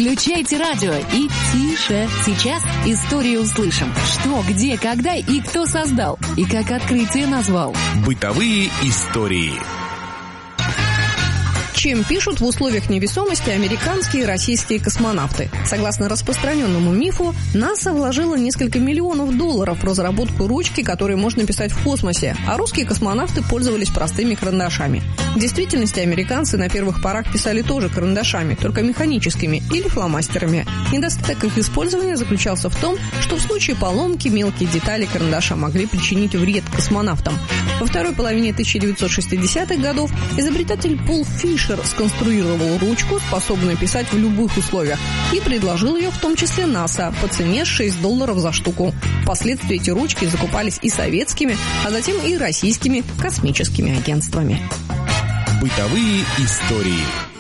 Включайте радио и тише. Сейчас историю услышим. Что, где, когда и кто создал. И как открытие назвал. Бытовые истории. Чем пишут в условиях невесомости американские и российские космонавты? Согласно распространенному мифу, НАСА вложила несколько миллионов долларов в разработку ручки, которой можно писать в космосе, а русские космонавты пользовались простыми карандашами. В действительности американцы на первых порах писали тоже карандашами, только механическими или фломастерами. Недостаток их использования заключался в том, что в случае поломки мелкие детали карандаша могли причинить вред космонавтам. Во второй половине 1960-х годов изобретатель Пол Фишер сконструировал ручку, способную писать в любых условиях, и предложил ее в том числе НАСА по цене $6 за штуку. Впоследствии эти ручки закупались и советскими, а затем и российскими космическими агентствами. Бытовые истории.